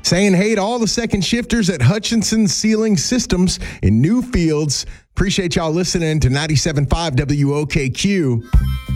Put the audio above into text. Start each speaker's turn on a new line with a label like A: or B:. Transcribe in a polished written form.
A: Saying hey to all the second shifters at Hutchinson Sealing Systems in Newfields. Appreciate y'all listening to 97.5 WOKQ.